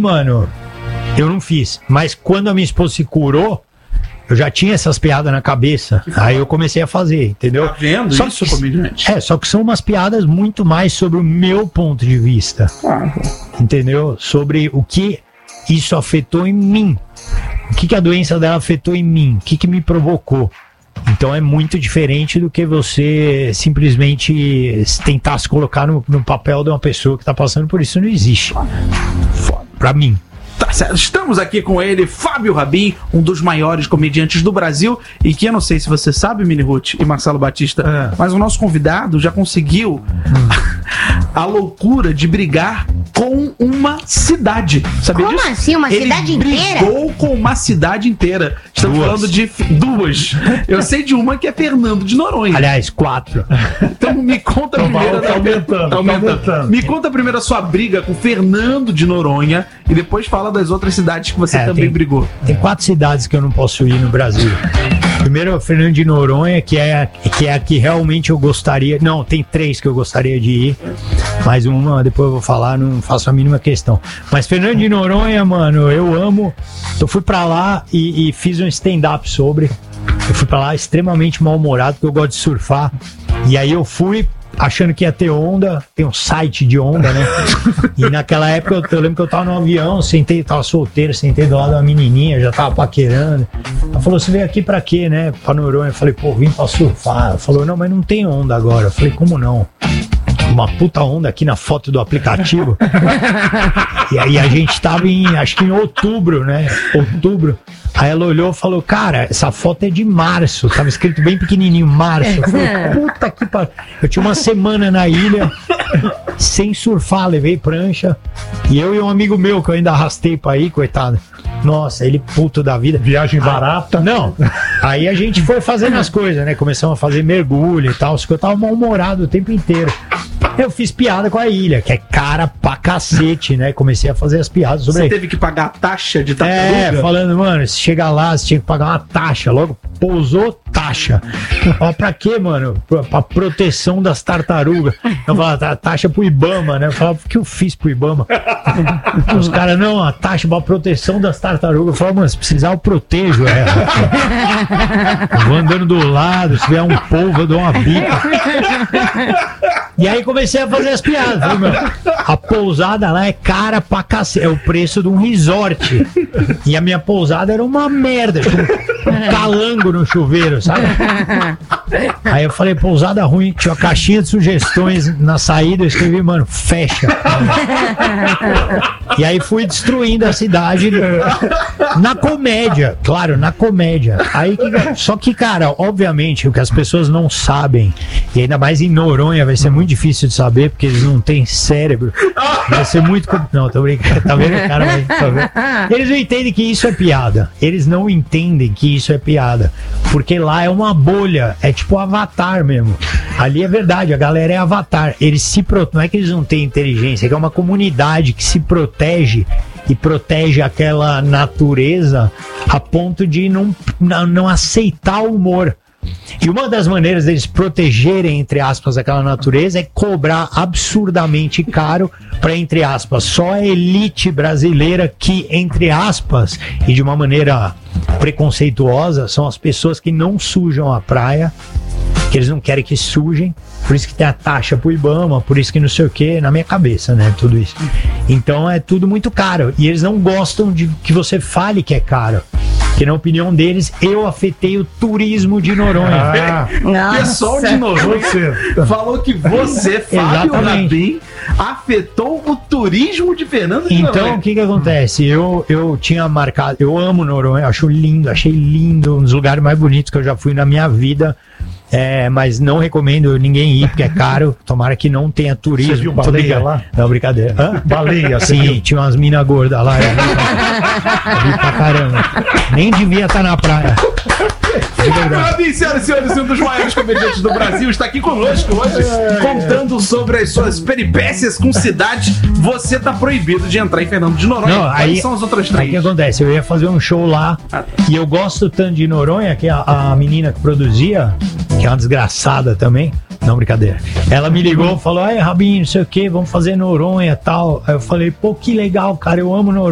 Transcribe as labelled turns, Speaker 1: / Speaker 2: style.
Speaker 1: mano, eu não fiz. Mas quando a minha esposa se curou, eu já tinha essas piadas na cabeça. Aí eu comecei a fazer, entendeu?
Speaker 2: Tá vendo
Speaker 1: só
Speaker 2: isso,
Speaker 1: que,
Speaker 2: comediante?
Speaker 1: só que são umas piadas muito mais sobre o meu ponto de vista. Entendeu? Sobre o que isso afetou em mim. O que a doença dela afetou em mim. O que me provocou. Então é muito diferente do que você simplesmente tentar se colocar no papel de uma pessoa que tá passando por isso. Não existe. Pra mim.
Speaker 2: Tá certo. Estamos aqui com ele, Fábio Rabin, um dos maiores comediantes do Brasil, e que eu não sei se você sabe, Mini Ruth e Marcelo Batista, mas o nosso convidado já conseguiu a loucura de brigar com uma cidade. Sabia disso?
Speaker 3: Como assim? Uma cidade inteira?
Speaker 2: Ele brigou com uma cidade inteira. Estamos falando de duas. Eu sei de uma que é Fernando de Noronha.
Speaker 1: Aliás, 4.
Speaker 2: Então me conta primeiro. Tá aumentando. Me conta primeiro a sua briga com Fernando de Noronha e depois fala das outras cidades que você também brigou.
Speaker 1: Tem 4 cidades que eu não posso ir no Brasil. Primeiro, Fernando de Noronha, que é a que realmente eu gostaria. Não, tem 3 que eu gostaria de ir. Mais uma, depois eu vou falar, não faço a mínima questão. Mas Fernando de Noronha, mano, eu amo. Eu fui pra lá e fiz um stand-up sobre. Eu fui pra lá extremamente mal-humorado, porque eu gosto de surfar. E aí eu fui achando que ia ter onda, tem um site de onda, né? E naquela época eu lembro que eu tava no avião, tava solteiro, sentei do lado de uma menininha, já tava paquerando. Ela falou, você veio aqui pra quê, né? Pra Noronha. Eu falei, pô, vim pra surfar. Ela falou, não, mas não tem onda agora. Eu falei, como não? Uma puta onda aqui na foto do aplicativo. E aí a gente tava acho que em outubro, né? Outubro. Aí ela olhou e falou, cara, essa foto é de março. Tava escrito bem pequenininho, março. Eu falei, puta que pariu. Eu tinha uma semana na ilha, sem surfar, levei prancha. E eu e um amigo meu, que eu ainda arrastei pra ir, coitado. Nossa, ele puto da vida.
Speaker 4: Viagem barata.
Speaker 1: Não. Aí a gente foi fazendo as coisas, né? Começamos a fazer mergulho e tal. Só que eu tava mal-humorado o tempo inteiro. Eu fiz piada com a ilha, que é cara pra cacete, né? Comecei a fazer as piadas sobre.
Speaker 2: Você teve que pagar a taxa de tartaruga?
Speaker 1: Falando, mano, se chegar lá, você tinha que pagar uma taxa. Logo pousou, taxa. Fala, pra quê, mano? Pra proteção das tartarugas. Eu falava, taxa pro Ibama, né? Eu falava, o que eu fiz pro Ibama? Os caras, não, a taxa pra proteção das tartarugas. Eu falava, mano, se precisar, eu protejo ela. Eu vou andando do lado, se vier um polvo, eu dou uma bica. E aí comecei a fazer as piadas. Falei, meu, a pousada lá é cara pra cacete. É o preço de um resort. E a minha pousada era uma merda. Um calango no chuveiro, sabe? Aí eu falei, pousada ruim. Tinha uma caixinha de sugestões na saída. Eu escrevi, mano, fecha. E aí fui destruindo a cidade na comédia. Claro, na comédia. Aí, só que, cara, obviamente, o que as pessoas não sabem, e ainda mais em Noronha, vai ser muito difícil de saber, porque eles não têm cérebro. Vai ser muito... Não, tô brincando. Tá vendo, cara? Tá vendo? Eles não entendem que isso é piada. Eles não entendem que isso é piada. Porque lá é uma bolha. É tipo Avatar mesmo. Ali é verdade, a galera é Avatar. Eles se não é que eles não têm inteligência, é que é uma comunidade que se protege e protege aquela natureza a ponto de não aceitar o humor. E uma das maneiras deles protegerem, entre aspas, aquela natureza é cobrar absurdamente caro para, entre aspas, só a elite brasileira que, entre aspas, e de uma maneira preconceituosa, são as pessoas que não sujam a praia, que eles não querem que sujem, por isso que tem a taxa pro Ibama, por isso que não sei o que, na minha cabeça, né, tudo isso. Então é tudo muito caro, e eles não gostam de que você fale que é caro, que na opinião deles, eu afetei o turismo de Noronha.
Speaker 2: O pessoal de Noronha falou que você, Fábio Rabin, afetou o turismo de Fernando de Noronha.
Speaker 1: Então, o que acontece? Eu tinha marcado, eu amo Noronha, achei lindo, um dos lugares mais bonitos que eu já fui na minha vida. Mas não recomendo ninguém ir, porque é caro. Tomara que não tenha turismo.
Speaker 4: Você viu baleia lá?
Speaker 1: Não, brincadeira. Hã?
Speaker 4: Baleia,
Speaker 1: sim, tinha umas minas gordas lá. Vi pra caramba. Nem devia estar na praia.
Speaker 2: Rabin, senhoras e senhores, um dos maiores comediantes do Brasil, está aqui conosco hoje, contando sobre as suas peripécias com cidades. Você tá proibido de entrar em Fernando de Noronha.
Speaker 1: Não,
Speaker 2: Quais são as outras 3?
Speaker 1: Aí o que acontece? Eu ia fazer um show lá, e eu gosto tanto de Noronha, que a menina que produzia, que é uma desgraçada também, não, brincadeira, ela me ligou e falou, Rabin, não sei o que, vamos fazer Noronha e tal. Aí eu falei, pô, que legal, cara, eu amo Noronha.